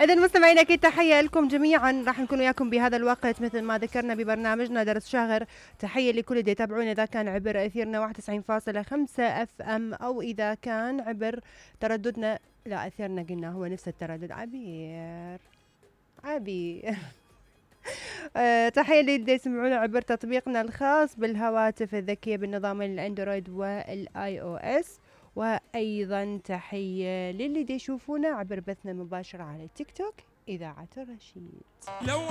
إذا مستمعينا أكيد تحية لكم جميعا، راح نكون وياكم بهذا الوقت مثل ما ذكرنا ببرنامجنا درس شاغر. تحية لكل اللي يتابعونا إذا كان عبر أثيرنا 91.5 اف ام، أو إذا كان عبر ترددنا، لا أثيرنا قلنا هو نفس التردد. عبير تحية اللي يسمعونا عبر تطبيقنا الخاص بالهواتف الذكية بالنظام الأندرويد والآي أو إس، وأيضا تحية للي يشوفونا عبر بثنا مباشر على التيك توك إذاعة الرشيد.